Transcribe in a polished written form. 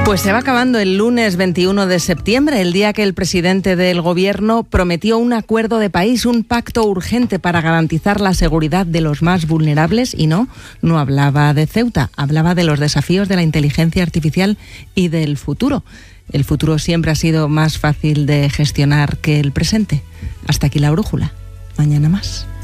Pues se va acabando el lunes 21 de septiembre, el día que el presidente del Gobierno prometió un acuerdo de país, un pacto urgente para garantizar la seguridad de los más vulnerables y no hablaba de Ceuta, hablaba de los desafíos de la inteligencia artificial y del futuro. El futuro siempre ha sido más fácil de gestionar que el presente. Hasta aquí la brújula. Mañana más.